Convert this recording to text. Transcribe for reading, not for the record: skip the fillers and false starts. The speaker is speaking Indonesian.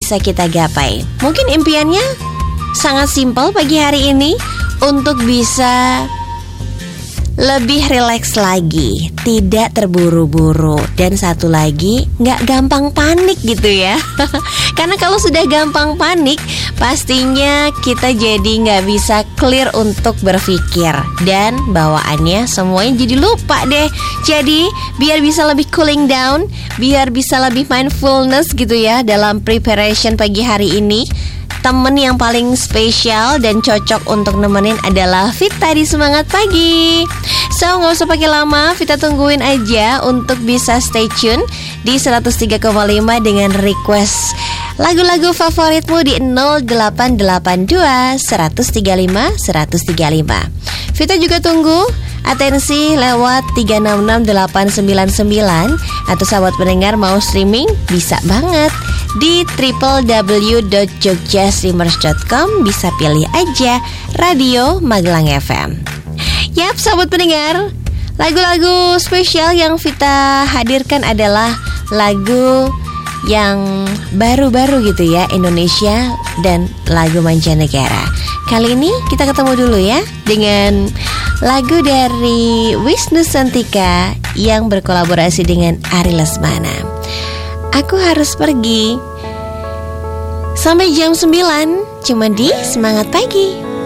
bisa kita gapai. Mungkin impiannya sangat simpel pagi hari ini, untuk bisa lebih rileks lagi, tidak terburu-buru, dan satu lagi, gak gampang panik gitu ya. Karena kalau sudah gampang panik, pastinya kita jadi gak bisa clear untuk berpikir, dan bawaannya semuanya jadi lupa deh. Jadi biar bisa lebih cooling down, biar bisa lebih mindfulness gitu ya dalam preparation pagi hari ini, temen yang paling spesial dan cocok untuk nemenin adalah Vita di Semangat Pagi. So, gak usah pakai lama, Vita tungguin aja untuk bisa stay tune di 103,5 dengan request lagu-lagu favoritmu di 0882 135 135. Vita juga tunggu atensi lewat 366899, atau sahabat pendengar mau streaming bisa banget di www.jogjastreamers.com, bisa pilih aja Radio Magelang FM. Yap, sahabat pendengar, lagu-lagu spesial yang Vita hadirkan adalah lagu yang baru-baru gitu ya, Indonesia dan lagu mancanegara. Kali ini kita ketemu dulu ya dengan lagu dari Wisnu Santika yang berkolaborasi dengan Ari Lesmana. Aku harus pergi. Sampai jam 9 cuma di Semangat Pagi.